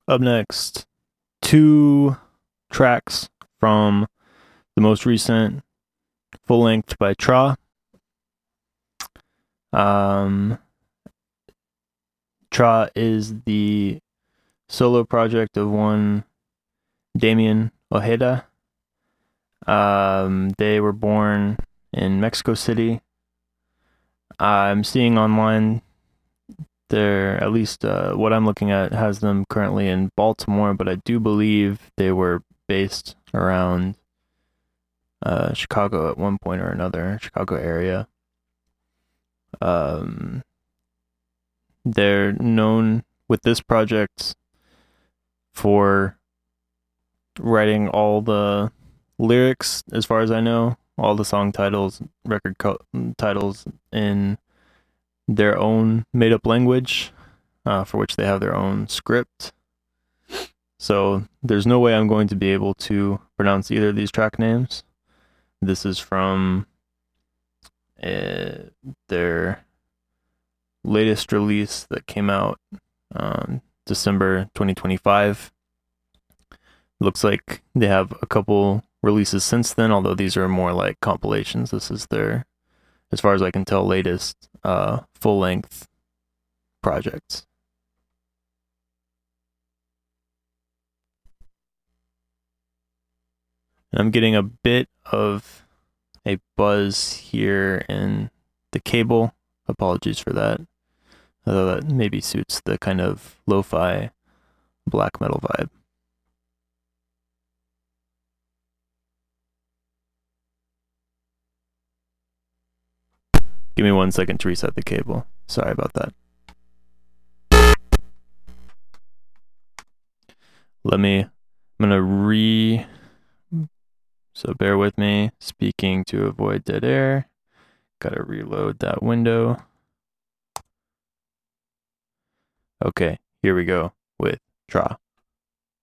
Up next, two tracks from the most recent full length by Tra. Tra is the solo project of one Damien Ojeda. They were born in Mexico City. I'm seeing online they're, at least what I'm looking at, has them currently in Baltimore, but I do believe they were based around Chicago at one point or another, Chicago area. They're known with this project for writing all the lyrics, as far as I know, all the song titles, record titles in their own made-up language, for which they have their own script. So there's no way I'm going to be able to pronounce either of these track names. This is from their latest release that came out December 2025. Looks like they have a couple releases since then, although these are more like compilations. This is their, as far as I can tell, latest full-length projects. And I'm getting a bit of a buzz here in the cable. Apologies for that. Although that maybe suits the kind of lo-fi black metal vibe. Give me 1 second to reset the cable. Sorry about that. I'm gonna so bear with me. Speaking to avoid dead air. Gotta reload that window. Okay, here we go with Tra.